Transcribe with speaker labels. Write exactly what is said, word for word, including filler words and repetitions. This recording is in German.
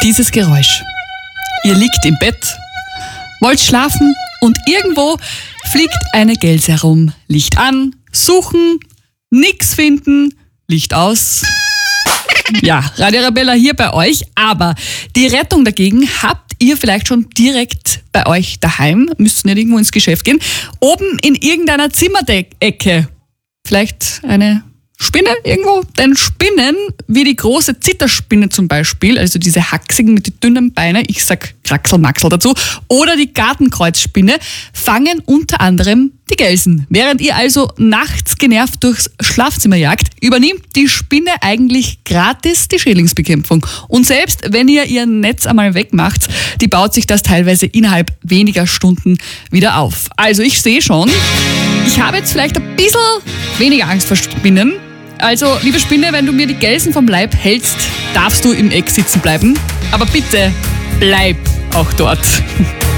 Speaker 1: dieses Geräusch. Ihr liegt im Bett, wollt schlafen und irgendwo fliegt eine Gelse herum. Licht an, suchen, nix finden, Licht aus. Ja, Radio Arabella hier bei euch, aber die Rettung dagegen habt ihr vielleicht schon direkt bei euch daheim, müsst nicht irgendwo ins Geschäft gehen, oben in irgendeiner Zimmerdecke. Vielleicht eine Spinne irgendwo? Denn Spinnen, wie die große Zitterspinne zum Beispiel, also diese haxigen mit den dünnen Beinen, ich sag Kraxelmaxel dazu, oder die Gartenkreuzspinne, fangen unter anderem die Gelsen. Während ihr also nachts genervt durchs Schlafzimmer jagt, übernimmt die Spinne eigentlich gratis die Schädlingsbekämpfung. Und selbst wenn ihr ihr Netz einmal wegmacht, die baut sich das teilweise innerhalb weniger Stunden wieder auf. Also ich sehe schon, ich habe jetzt vielleicht ein bisschen weniger Angst vor Spinnen. Also, liebe Spinne, wenn du mir die Gelsen vom Leib hältst, darfst du im Eck sitzen bleiben. Aber bitte, bleib auch dort.